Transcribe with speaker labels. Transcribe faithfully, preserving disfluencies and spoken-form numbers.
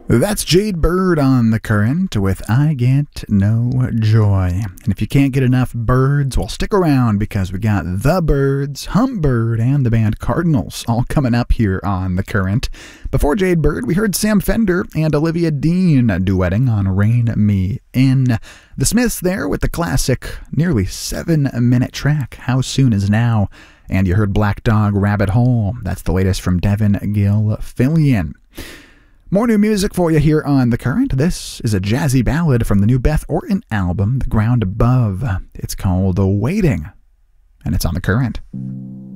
Speaker 1: That's Jade Bird on The Current with I Get No Joy. And if you can't get enough Birds, well, stick around because we got The Birds, Humbird, and the band Cardinals all coming up here on The Current. Before Jade Bird, we heard Sam Fender and Olivia Dean duetting on Rein Me In. The Smiths there with the classic, nearly seven-minute track, How Soon Is Now. And you heard Black Dog Rabbit Hole. That's the latest from Devin Gilfillian. More new music for you here on The Current. This is a jazzy ballad from the new Beth Orton album, The Ground Above. It's called Waiting, and it's on The Current.